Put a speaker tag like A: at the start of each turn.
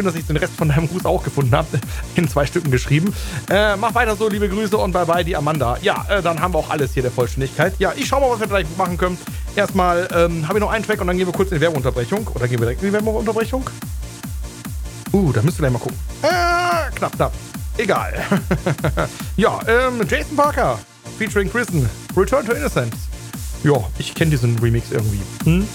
A: Schön, dass ich den Rest von deinem Gruß auch gefunden habe. In 2 Stücken geschrieben. Mach weiter so, liebe Grüße und bye bye, die Amanda. Ja, dann haben wir auch alles hier der Vollständigkeit. Ja, ich schau mal, was wir vielleicht machen können. Erstmal habe ich noch einen Track und dann gehen wir kurz in die Werbeunterbrechung. Oder gehen wir direkt in die Werbeunterbrechung? Da müsst ihr gleich mal gucken. Knapp. Egal. Ja, Jason Parker featuring Prison. Return to Innocence. Ja, ich kenne diesen Remix irgendwie.